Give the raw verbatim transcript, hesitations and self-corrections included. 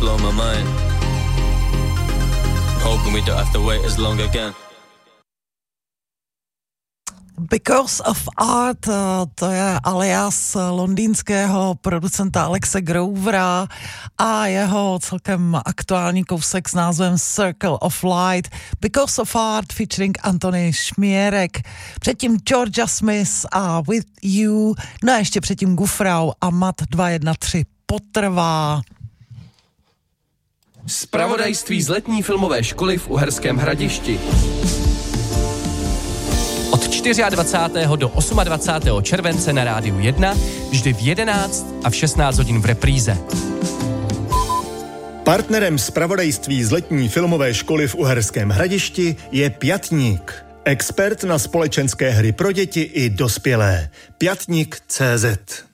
blow my mind. Hoping we don't have to wait as long again. Because of Art, to je alias londýnského producenta Alexe Grovera a jeho celkem aktuální kousek s názvem Circle of Light. Because of Art featuring Antony Šmírek. Předtím Georgia Smith a With You, no a ještě předtím Gufrau a Mat dva jedna tři potrvá. Zpravodajství z letní filmové školy v Uherském Hradišti. Od dvacátého čtvrtého do dvacátého osmého července na Rádiu jedna, vždy v jedenáct a v šestnáct hodin v repríze. Partnerem zpravodajství z letní filmové školy v Uherském Hradišti je Pětník. Expert na společenské hry pro děti i dospělé. Pětník tečka cé zet